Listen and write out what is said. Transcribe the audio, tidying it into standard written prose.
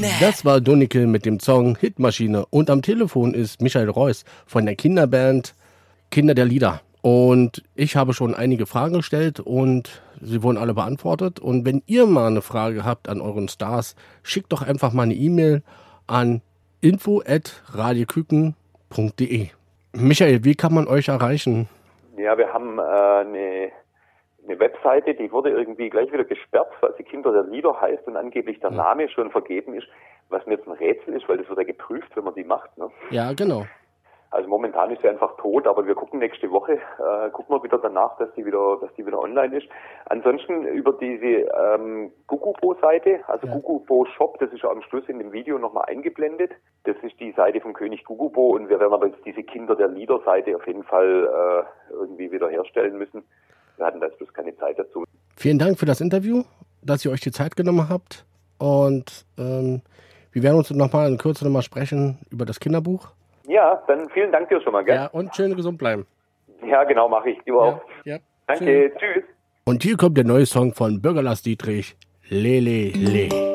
Das war Donikel mit dem Song Hitmaschine. Und am Telefon ist Michael Reuss von der Kinderband Kinder der Lieder. Und ich habe schon einige Fragen gestellt und sie wurden alle beantwortet. Und wenn ihr mal eine Frage habt an euren Stars, schickt doch einfach mal eine E-Mail an info@radioküken.de. Michael, wie kann man euch erreichen? Ja, wir haben eine Webseite, die wurde irgendwie gleich wieder gesperrt, weil sie Kinder der Lieder heißt und angeblich der Name schon vergeben ist, was mir jetzt ein Rätsel ist, weil das wird ja geprüft, wenn man die macht. Ne? Ja, genau. Also momentan ist sie einfach tot, aber wir gucken nächste Woche, gucken wir wieder danach, dass die wieder online ist. Ansonsten über diese Gugubo-Seite, also ja. Gugubo Shop, das ist ja am Schluss in dem Video nochmal eingeblendet. Das ist die Seite vom König Gugubo und wir werden aber jetzt diese Kinder der Lieder-Seite auf jeden Fall irgendwie wieder herstellen müssen. Wir hatten da jetzt bloß keine Zeit dazu. Vielen Dank für das Interview, dass ihr euch die Zeit genommen habt und wir werden uns nochmal in Kürze nochmal sprechen über das Kinderbuch. Ja, dann vielen Dank dir schon mal, gell? Ja, und schön gesund bleiben. Ja, genau, mache ich. Du auch. Ja. Danke, tschüss. Und hier kommt der neue Song von Bürgerlass Dietrich, Lele, Le.